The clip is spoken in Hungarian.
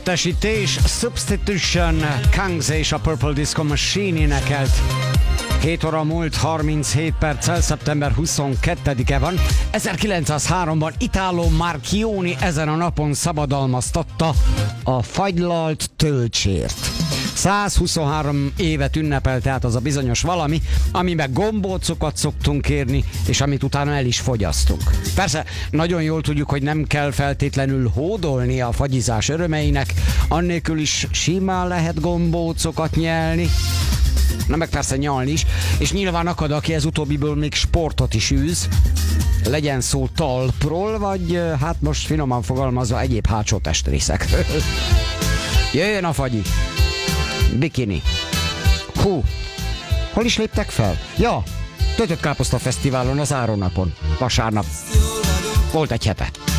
Helyettesítés, Substitution, Kangs és a Purple Disco Machine énekelt. 7 óra múlt 37 perccel, szeptember 22-e van. 1903-ban Italo Marchioni ezen a napon szabadalmaztatta a fagylalt tölcsért. 123 évet ünnepel tehát az a bizonyos valami, amiben gombócokat szoktunk kérni, és amit utána el is fogyasztunk. Persze, nagyon jól tudjuk, hogy nem kell feltétlenül hódolni a fagyizás örömeinek, annélkül is simán lehet gombócokat nyelni, na meg persze nyalni is, és nyilván akad, aki ez utóbbiből még sportot is űz, legyen szó talpról, vagy hát most finoman fogalmazva egyéb hátsó testrészekről. Jöjjön a fagyi! Bikini. Hú, hol is léptek fel? Ja, Töltött Káposzta Fesztiválon az Áronapon. Vasárnap. Volt egy hete.